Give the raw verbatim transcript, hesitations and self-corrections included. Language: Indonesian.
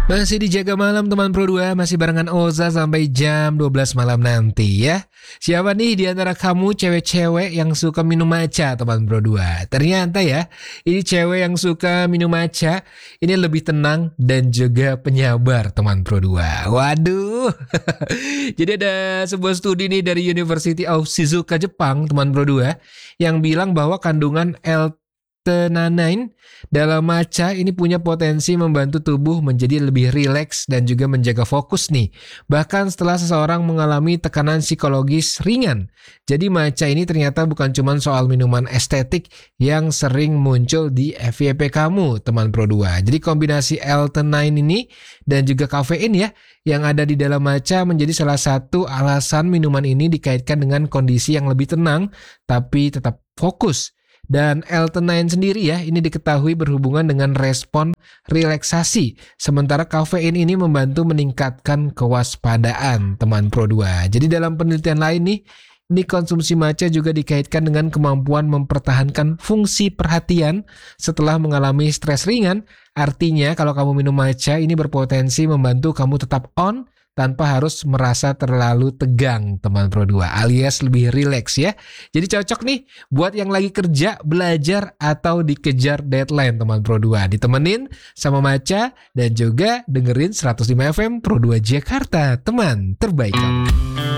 Masih dijaga malam teman Pro dua, masih barengan Oza sampai jam dua belas malam nanti ya. Siapa nih di antara kamu cewek-cewek yang suka minum matcha teman Pro dua? Ternyata ya, ini cewek yang suka minum matcha ini lebih tenang dan juga penyabar teman Pro dua. Waduh. Jadi ada sebuah studi nih dari University of Shizuoka Jepang teman Pro dua yang bilang bahwa kandungan L Theanine dalam matcha ini punya potensi membantu tubuh menjadi lebih rileks dan juga menjaga fokus nih. Bahkan setelah seseorang mengalami tekanan psikologis ringan. Jadi matcha ini ternyata bukan cuma soal minuman estetik yang sering muncul di F Y P kamu teman Pro dua. Jadi kombinasi L-theanine ini dan juga kafein ya yang ada di dalam matcha menjadi salah satu alasan minuman ini dikaitkan dengan kondisi yang lebih tenang tapi tetap fokus. Dan L-theanine sendiri ya, ini diketahui berhubungan dengan respon relaksasi. Sementara kafein ini membantu meningkatkan kewaspadaan teman Pro dua. Jadi dalam penelitian lain nih, ini konsumsi matcha juga dikaitkan dengan kemampuan mempertahankan fungsi perhatian setelah mengalami stres ringan. Artinya kalau kamu minum matcha ini berpotensi membantu kamu tetap on tanpa harus merasa terlalu tegang teman Pro dua alias lebih rileks ya. Jadi cocok nih buat yang lagi kerja, belajar atau dikejar deadline teman Pro dua. Ditemenin sama matcha dan juga dengerin seratus lima F M Pro dua Jakarta, teman terbaik kamu.